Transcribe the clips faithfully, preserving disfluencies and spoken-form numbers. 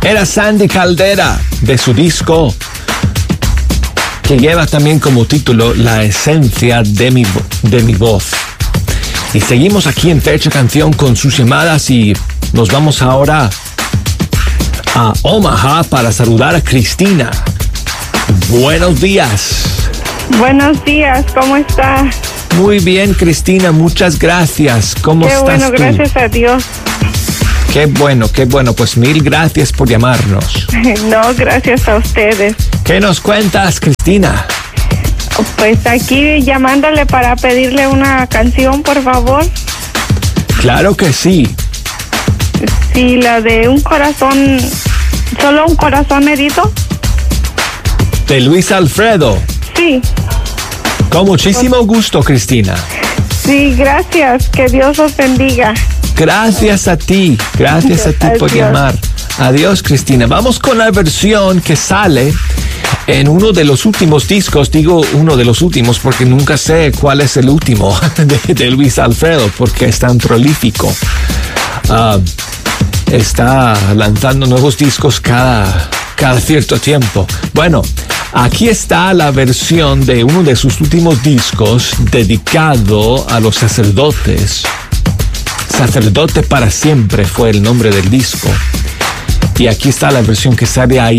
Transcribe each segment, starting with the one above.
Era Sandy Caldera, de su disco que lleva también como título La esencia de mi, de mi voz. Y seguimos aquí en Fecha Canción con sus llamadas y nos vamos ahora a Omaha para saludar a Cristina. Buenos días. Buenos días, ¿cómo está? Muy bien, Cristina, muchas gracias. ¿Cómo Qué estás bueno, tú? gracias a Dios. Qué bueno, qué bueno. Pues mil gracias por llamarnos. No, gracias a ustedes. ¿Qué nos cuentas, Cristina? Pues aquí llamándole para pedirle una canción, por favor. Claro que sí. Sí, la de un corazón, solo un corazón herido. De Luis Alfredo. Sí. Con muchísimo gusto, Cristina. Sí, gracias. Que Dios os bendiga. Gracias a ti. Gracias a ti por Adiós. llamar. Adiós, Cristina. Vamos con la versión que sale en uno de los últimos discos. Digo uno de los últimos porque nunca sé cuál es el último de, de Luis Alfredo, porque es tan prolífico. Uh, está lanzando nuevos discos cada, cada cierto tiempo. Bueno, aquí está la versión de uno de sus últimos discos dedicado a los sacerdotes. Sacerdote para siempre fue el nombre del disco. Y aquí está la versión que sale ahí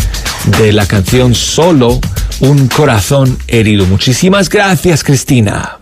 de la canción Solo un corazón herido. Muchísimas gracias, Cristina.